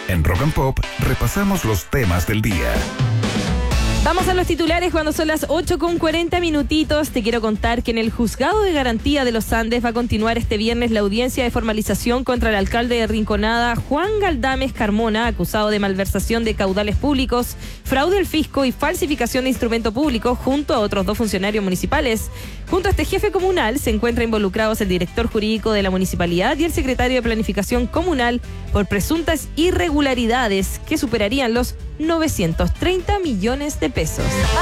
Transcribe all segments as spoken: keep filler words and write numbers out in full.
En Rock and Pop repasamos los temas del día. Vamos a los titulares cuando son las ocho con cuarenta minutitos. Te quiero contar que en el Juzgado de Garantía de los Andes va a continuar este viernes la audiencia de formalización contra el alcalde de Rinconada, Juan Galdames Carmona, acusado de malversación de caudales públicos, fraude al fisco y falsificación de instrumento público, junto a otros dos funcionarios municipales. Junto a este jefe comunal se encuentran involucrados el director jurídico de la municipalidad y el secretario de Planificación Comunal por presuntas irregularidades que superarían los novecientos treinta millones de pesos.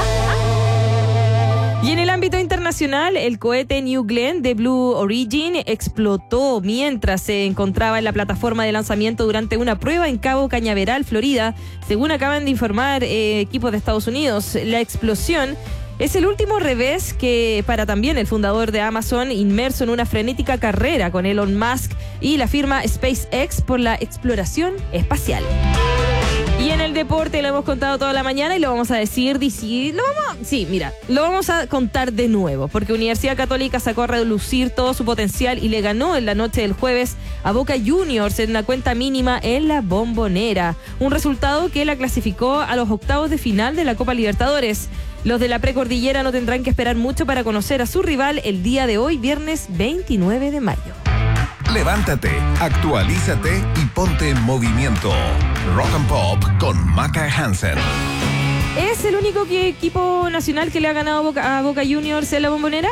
Y en el ámbito internacional, el cohete New Glenn de Blue Origin explotó mientras se encontraba en la plataforma de lanzamiento durante una prueba en Cabo Cañaveral, Florida, según acaban de informar eh, equipos de Estados Unidos. La explosión es el último revés que para también el fundador de Amazon, inmerso en una frenética carrera con Elon Musk y la firma SpaceX por la exploración espacial. Y en el deporte lo hemos contado toda la mañana y lo vamos a decir, lo vamos, sí, mira, lo vamos a contar de nuevo, porque Universidad Católica sacó a relucir todo su potencial y le ganó en la noche del jueves a Boca Juniors en una cuenta mínima en la Bombonera, un resultado que la clasificó a los octavos de final de la Copa Libertadores. Los de la precordillera no tendrán que esperar mucho para conocer a su rival el día de hoy, viernes veintinueve de mayo. Levántate, actualízate y ponte en movimiento. Rock and Pop con Maca Hansen. ¿Es el único que, equipo nacional que le ha ganado Boca, a Boca Juniors en la Bombonera?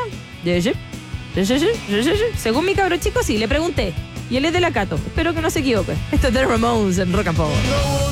Según mi cabro chico, sí, le pregunté. Y él es de la Cato. Espero que no se equivoque. Esto es The Ramones en Rock and Pop.